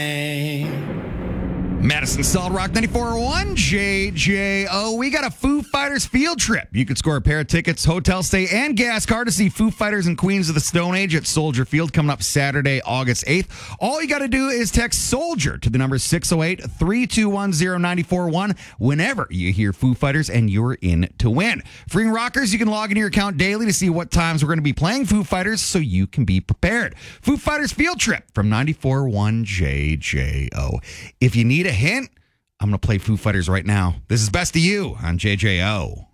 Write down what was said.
Madison Solid Rock 94.1 JJO. We got a Foo Fighters field trip. You could score a pair of tickets, hotel stay, and gas card to see Foo Fighters and Queens of the Stone Age at Soldier Field coming up Saturday, August 8th. All you got to do is text Soldier to the number 608-321-0941 whenever you hear Foo Fighters, and you're in to win. Freeing Rockers, you can log into your account daily to see what times we're going to be playing Foo Fighters so you can be prepared. Foo Fighters field trip from 94.1 JJO. If you need a hint, I'm going to play Foo Fighters right now. This is Best of You on JJO.